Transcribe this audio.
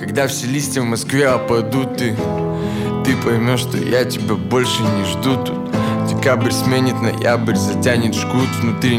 Когда все листья в Москве опадут, ты поймешь, что я тебя больше не жду тут. Декабрь сменит ноябрь, затянет жгут внутри